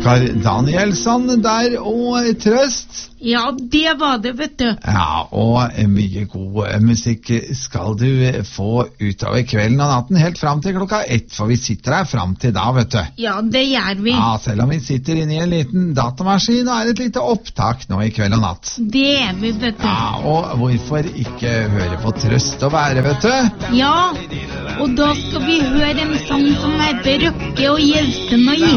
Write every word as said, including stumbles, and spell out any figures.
Oskar Danielsson der, og trøst. Ja, det var det, vet du. Ja, og mye god musikk skal du få utover kvelden og natten, helt frem til klokka ett, for vi sitter her frem til da, vet du. Ja, det gjør vi. Ja, selv om vi sitter inne i en liten datamaskin, og er et lite opptak nå i kveld og natt. Det er vi, vet du. Ja, og hvorfor ikke høre på Trøst og være, vet du? Ja, og da skal vi høre en sang som heter Røkke og Hjelten og